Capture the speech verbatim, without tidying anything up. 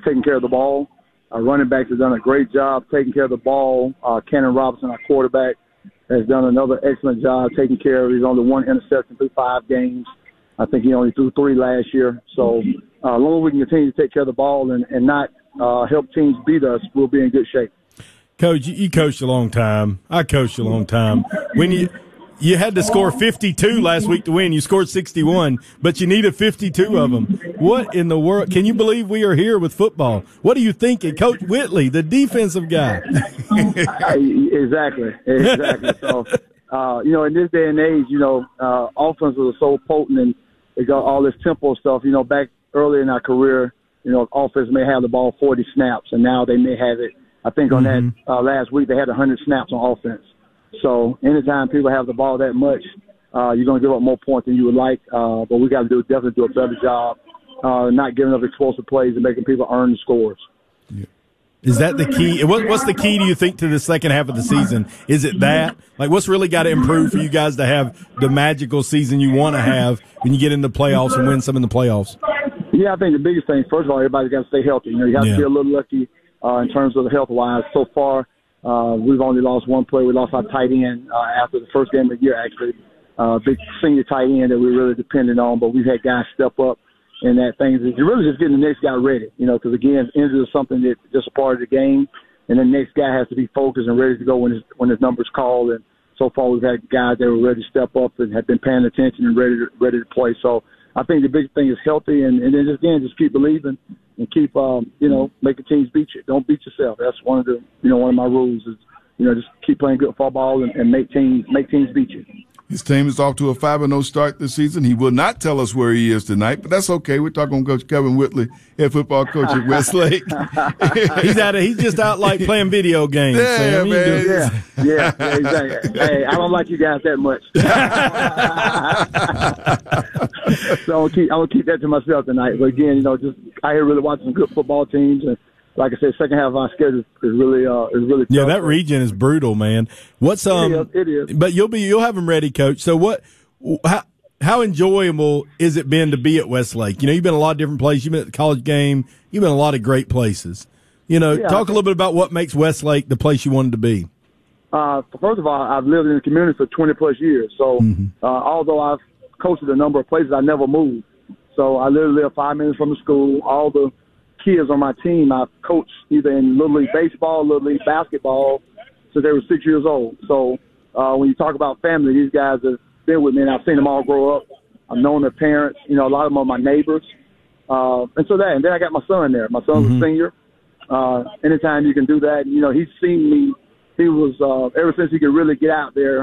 taking care of the ball. Our running backs have done a great job taking care of the ball. Uh, Cannon Robinson, our quarterback, has done another excellent job taking care of it. He's only one interception through five games. I think he only threw three last year. So uh, as long as we can continue to take care of the ball and, and not uh, help teams beat us, we'll be in good shape. Coach, you coached a long time. I coached a long time. When you you had to score fifty-two last week to win, you scored sixty-one, but you needed fifty-two of them. What in the world? Can you believe we are here with football? What are you thinking? Coach Whitley, the defensive guy. exactly, exactly. So, uh, you know, in this day and age, you know, uh, offenses are so potent and they got all this tempo stuff. You know, back early in our career, you know, offense may have the ball forty snaps, and now they may have it. I think on mm-hmm. that uh, last week they had one hundred snaps on offense. So anytime people have the ball that much, uh, you're going to give up more points than you would like. Uh, but we got to do definitely do a better job, uh, not giving up explosive plays and making people earn the scores. Yeah. Is that the key? What, what's the key, do you think, to the second half of the season? Is it that? Like, what's really got to improve for you guys to have the magical season you want to have when you get into the playoffs and win some in the playoffs? Yeah, I think the biggest thing, first of all, everybody's got to stay healthy. You know, you have yeah. to be a little lucky uh, in terms of the health-wise. So far, Uh, we've only lost one player. We lost our tight end uh, after the first game of the year, actually. Uh, big senior tight end that we really depended on, but we've had guys step up in that thing. It's really just getting the next guy ready, you know, because, again, injury is something that's just a part of the game, and the next guy has to be focused and ready to go when his, when his number's called. And so far we've had guys that were ready to step up and have been paying attention and ready to, ready to play. So I think the big thing is healthy, and, and then, just, again, just keep believing and keep, um, you know, making teams beat you. Don't beat yourself. That's one of the, you know, one of my rules is, you know, just keep playing good football and, and make teams make teams beat you. His team is off to a five and oh start this season. He will not tell us where he is tonight, but that's okay. We're talking to Coach Kevin Whitley, head football coach at Westlake. he's out. Of, he's just out like playing video games. Yeah, Sam. man. Yeah, yeah, yeah, exactly. Hey, I don't like you guys that much, so I'll keep I'll keep that to myself tonight. But again, you know, just I here really watching some good football teams and. Like I said, second half of our schedule is really, uh, is really. Yeah, tough. that region is brutal, man. What's um? It is. It is. But you'll be, you'll have them ready, Coach. So what? How how enjoyable is it been to be at Westlake? You know, you've been a lot of different places. You've been at the college game. You've been a lot of great places. You know, yeah, talk a little bit about what makes Westlake the place you wanted to be. Uh, first of all, I've lived in the community for twenty plus years. So, mm-hmm. uh, although I've coached at a number of places, I never moved. So I literally live five minutes from the school. All the kids on my team I've coached either in Little League baseball, Little League basketball since they were six years old. So uh, when you talk about family, these guys have been with me, and I've seen them all grow up. I've known their parents. You know, a lot of them are my neighbors. Uh, and so that, and then I got my son there. My son's mm-hmm. a senior. Uh, anytime you can do that, you know, he's seen me. He was, uh, ever since he could really get out there,